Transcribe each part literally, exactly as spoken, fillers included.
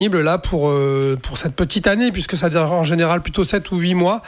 là pour, euh, pour cette petite année, puisque ça dure en général plutôt sept ou huit mois.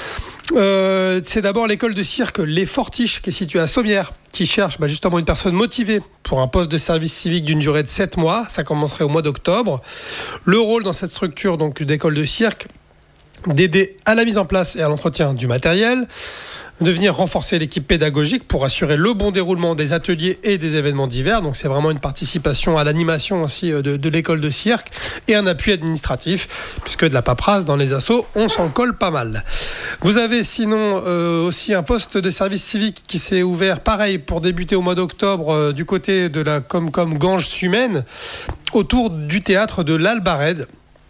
Euh, c'est d'abord l'école de cirque Les Fortiches qui est située à Sommières, qui cherche bah, justement une personne motivée pour un poste de service civique d'une durée de sept mois. Ça commencerait au mois d'octobre. Le rôle dans cette structure donc d'école de cirque, d'aider à la mise en place et à l'entretien du matériel, de venir renforcer l'équipe pédagogique pour assurer le bon déroulement des ateliers et des événements divers. Donc c'est vraiment une participation à l'animation aussi de, de l'école de cirque et un appui administratif, puisque de la paperasse dans les assos, on s'en colle pas mal. Vous avez sinon euh, aussi un poste de service civique qui s'est ouvert, pareil, pour débuter au mois d'octobre euh, du côté de la Comcom Ganges-Sumène, autour du théâtre de l'Albarède.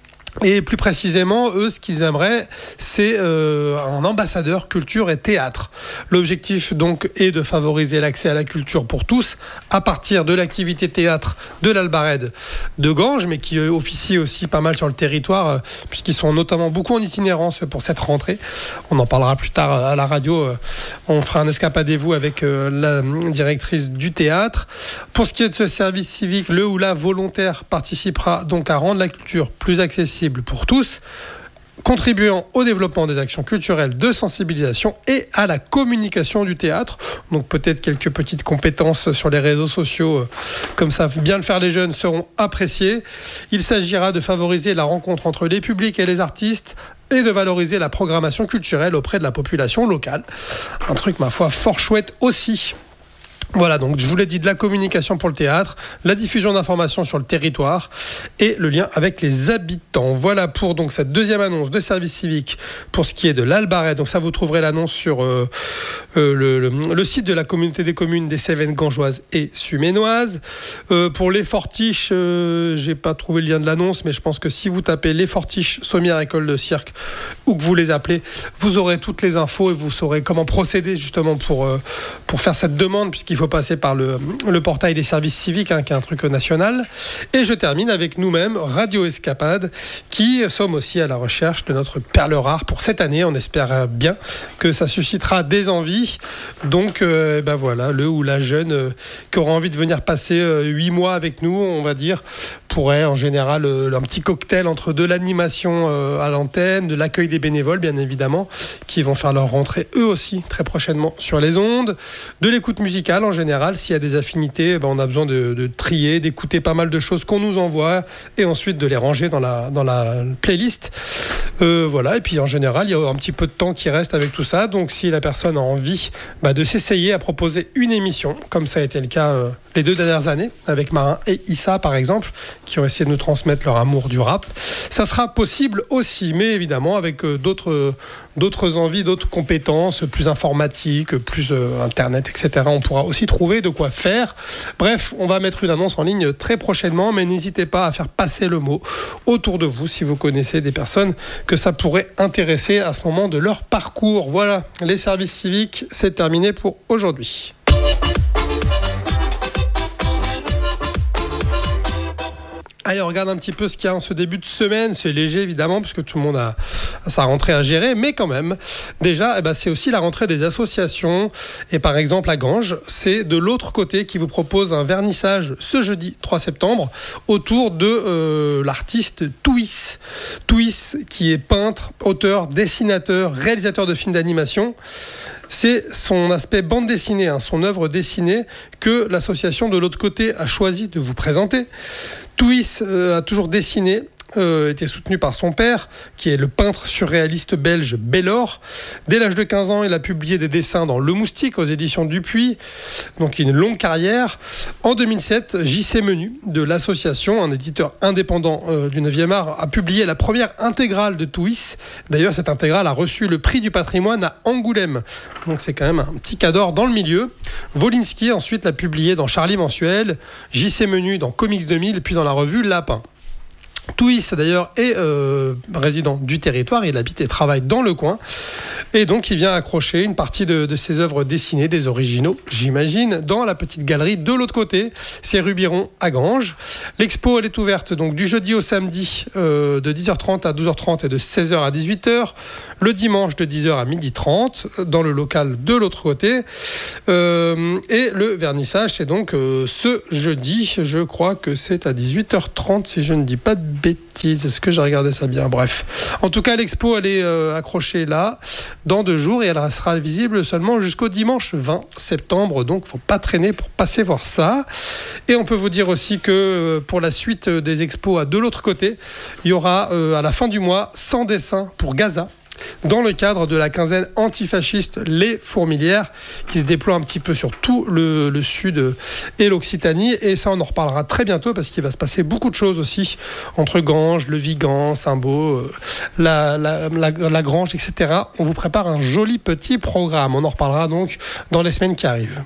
Et plus précisément, eux, ce qu'ils aimeraient, c'est euh, un ambassadeur culture et théâtre. L'objectif, donc, est de favoriser l'accès à la culture pour tous, à partir de l'activité théâtre de l'Albarède de Ganges, mais qui officie aussi pas mal sur le territoire, euh, puisqu'ils sont notamment beaucoup en itinérance pour cette rentrée. On en parlera plus tard à la radio. Euh, on fera un escapadez-vous avec euh, la directrice du théâtre. Pour ce qui est de ce service civique, le ou la volontaire participera donc à rendre la culture plus accessible pour tous, contribuant au développement des actions culturelles de sensibilisation et à la communication du théâtre. Donc peut-être quelques petites compétences sur les réseaux sociaux, comme ça bien le faire les jeunes, seront appréciées. Il s'agira de favoriser la rencontre entre les publics et les artistes et de valoriser la programmation culturelle auprès de la population locale. Un truc, ma foi, fort chouette aussi. Voilà, donc je vous l'ai dit, de la communication pour le théâtre, la diffusion d'informations sur le territoire et le lien avec les habitants. Voilà pour donc cette deuxième annonce de service civique pour ce qui est de l'Albarède. Donc ça, vous trouverez l'annonce sur euh, euh, le, le, le site de la communauté des communes des Cévennes gangeoises et suménoises. Euh, pour les Fortiches, euh, j'ai pas trouvé le lien de l'annonce, mais je pense que si vous tapez les Fortiches Sommières école de cirque ou que vous les appelez, vous aurez toutes les infos et vous saurez comment procéder justement pour, euh, pour faire cette demande, puisqu'il faut passer par le, le portail des services civiques, hein, qui est un truc national. Et je termine avec nous-mêmes, Radio Escapade, qui sommes aussi à la recherche de notre perle rare pour cette année. On espère bien que ça suscitera des envies. Donc, euh, ben voilà, le ou la jeune euh, qui aura envie de venir passer huit euh, mois avec nous, on va dire, pourrait en général euh, un petit cocktail entre de l'animation euh, à l'antenne, de l'accueil des bénévoles, bien évidemment, qui vont faire leur rentrée eux aussi très prochainement sur les ondes, de l'écoute musicale en général. S'il y a des affinités, ben on a besoin de, de trier, d'écouter pas mal de choses qu'on nous envoie et ensuite de les ranger dans la, dans la playlist. Euh, voilà, et puis en général, il y a un petit peu de temps qui reste avec tout ça. Donc si la personne a envie bah, de s'essayer à proposer une émission, comme ça a été le cas euh, les deux dernières années, avec Marin et Issa par exemple, qui ont essayé de nous transmettre leur amour du rap, ça sera possible aussi, mais évidemment avec euh, d'autres, euh, d'autres envies, d'autres compétences, plus informatiques, plus euh, internet, et cetera. On pourra aussi trouver de quoi faire. Bref, on va mettre une annonce en ligne très prochainement, mais n'hésitez pas à faire passer le mot autour de vous si vous connaissez des personnes que ça pourrait intéresser à ce moment de leur parcours. Voilà, les services civiques, c'est terminé pour aujourd'hui. Allez, on regarde un petit peu ce qu'il y a en ce début de semaine. C'est léger, évidemment, puisque tout le monde a sa rentrée à gérer. Mais quand même, déjà, eh ben, c'est aussi la rentrée des associations. Et par exemple, à Ganges, c'est de l'autre côté qui vous propose un vernissage ce jeudi trois septembre autour de euh, l'artiste Touis. Touis, qui est peintre, auteur, dessinateur, réalisateur de films d'animation. C'est son aspect bande dessinée, hein, son œuvre dessinée, que l'association de l'autre côté a choisi de vous présenter. Touis euh, a toujours dessiné, euh, était soutenu par son père, qui est le peintre surréaliste belge Bellor. Dès l'âge de quinze ans, il a publié des dessins dans Le Moustique, aux éditions Dupuis, donc une longue carrière. En deux mille sept, J C Menu, de l'association, un éditeur indépendant euh, du neuvième art, a publié la première intégrale de Touis. D'ailleurs, cette intégrale a reçu le prix du patrimoine à Angoulême. Donc c'est quand même un petit cadre dans le milieu. Wolinski ensuite l'a publié dans Charlie Mensuel, J C Menu dans Comics deux mille, puis dans la revue Lapin. Touis, d'ailleurs, est euh, résident du territoire. Il habite et travaille dans le coin. Et donc il vient accrocher une partie de, de ses œuvres dessinées, des originaux, j'imagine, dans la petite galerie de l'autre côté, c'est rue Biron à Granges. L'expo elle est ouverte donc du jeudi au samedi euh, de dix heures trente à douze heures trente et de seize heures à dix-huit heures, le dimanche de dix heures à midi trente dans le local de l'autre côté. Euh, et le vernissage c'est donc euh, ce jeudi, je crois que c'est à dix-huit heures trente si je ne dis pas de bêtises. Est-ce que j'ai regardé ça bien? Bref. En tout cas, l'expo, elle est euh, accrochée là, dans deux jours, et elle sera visible seulement jusqu'au dimanche vingt septembre. Donc, il ne faut pas traîner pour passer voir ça. Et on peut vous dire aussi que euh, pour la suite des expos à de l'autre côté, il y aura euh, à la fin du mois cent dessins pour Gaza, dans le cadre de la quinzaine antifasciste Les Fourmilières, qui se déploie un petit peu sur tout le, le sud et l'Occitanie. Et ça, on en reparlera très bientôt parce qu'il va se passer beaucoup de choses aussi entre Granges, le Vigan, Saint-Beau, la, la, la, la Grange, et cetera. On vous prépare un joli petit programme. On en reparlera donc dans les semaines qui arrivent.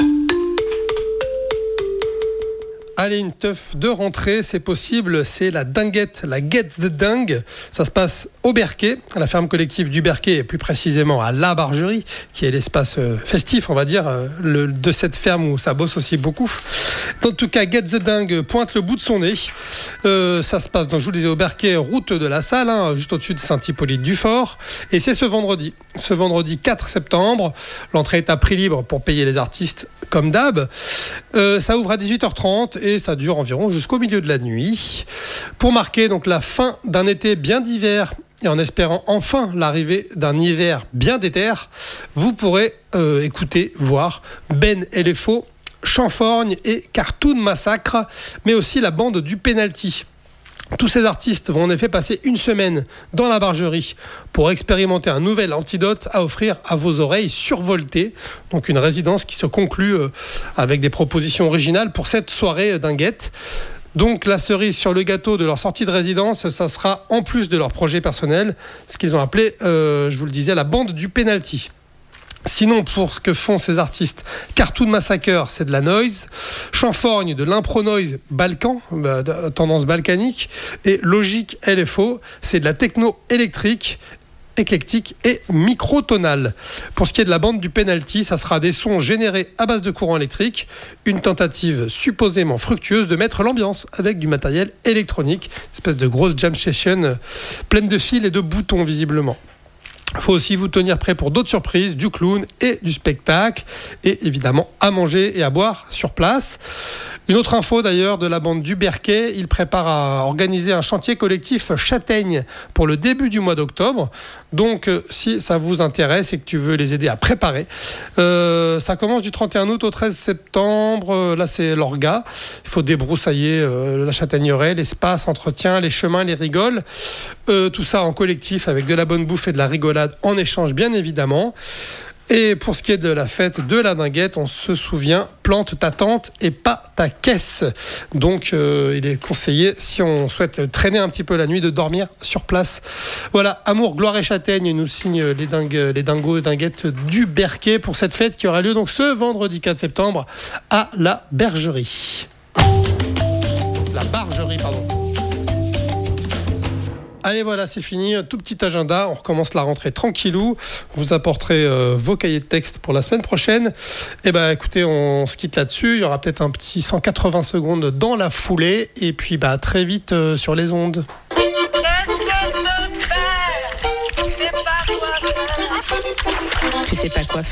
Allez, une teuf de rentrée, c'est possible, c'est la dinguette, la Get the Dingue. Ça se passe au Berquet, à la ferme collective du Berquet, et plus précisément à la Bargerie, qui est l'espace festif, on va dire, le, de cette ferme où ça bosse aussi beaucoup. En tout cas, Get the Dingue pointe le bout de son nez. Euh, ça se passe, donc, je vous le disais, au Berquet, route de la Salle, hein, juste au-dessus de Saint-Hippolyte-du-Fort. Et c'est ce vendredi, ce vendredi quatre septembre. L'entrée est à prix libre pour payer les artistes, comme d'hab. Euh, ça ouvre à dix-huit heures trente et ça dure environ jusqu'au milieu de la nuit. Pour marquer donc la fin d'un été bien d'hiver et en espérant enfin l'arrivée d'un hiver bien d'éther, vous pourrez euh, écouter, voir Ben et les Faux, Chamforgne et Cartoon Massacre, mais aussi la bande du Penalty. Tous ces artistes vont en effet passer une semaine dans la Bargerie pour expérimenter un nouvel antidote à offrir à vos oreilles survoltées. Donc une résidence qui se conclut avec des propositions originales pour cette soirée dinguette. Donc la cerise sur le gâteau de leur sortie de résidence, ça sera en plus de leur projet personnel, ce qu'ils ont appelé, euh, je vous le disais, la bande du Penalty. Sinon, pour ce que font ces artistes, Cartoon Massacre, c'est de la noise, Chamforgne, de l'impro noise balkan, bah, tendance balkanique, et Logique L F O, c'est de la techno électrique, éclectique et microtonale. Pour ce qui est de la bande du Penalty, ça sera des sons générés à base de courant électrique, une tentative supposément fructueuse de mettre l'ambiance avec du matériel électronique, une espèce de grosse jam session pleine de fils et de boutons visiblement. Il faut aussi vous tenir prêt pour d'autres surprises, du clown et du spectacle, et évidemment à manger et à boire sur place. Une autre info d'ailleurs de la bande du Berquet, ils préparent à organiser un chantier collectif châtaigne pour le début du mois d'octobre. Donc si ça vous intéresse et que tu veux les aider à préparer, euh, ça commence du trente et un août au treize septembre, là c'est l'orga. Il faut débroussailler euh, la châtaigneraie, l'espace, entretien, les chemins, les rigoles. Euh, tout ça en collectif avec de la bonne bouffe et de la rigolade en échange bien évidemment. Et pour ce qui est de la fête de la dinguette, on se souvient, plante ta tente et pas ta caisse. Donc euh, il est conseillé, si on souhaite traîner un petit peu la nuit, de dormir sur place. Voilà, Amour, Gloire et Châtaigne nous signent les, dingues, les dingos et dinguettes du Berquet pour cette fête qui aura lieu donc ce vendredi quatre septembre à la Bergerie. La Bargerie, pardon. Allez, voilà, c'est fini. Tout petit agenda. On recommence la rentrée tranquillou. Vous apporterez euh, vos cahiers de texte pour la semaine prochaine. Et ben, écoutez, on se quitte là-dessus. Il y aura peut-être un petit cent quatre-vingts secondes dans la foulée. Et puis, bah, très vite euh, sur les ondes. Tu sais pas quoi faire ?